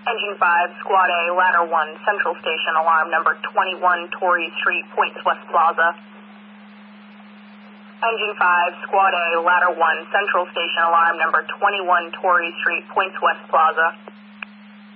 Engine 5, Squad A, Ladder 1, Central Station, alarm number 21, Torrey Street, Points West Plaza. Engine 5, Squad A, Ladder 1, Central Station, alarm number 21, Torrey Street, Points West Plaza.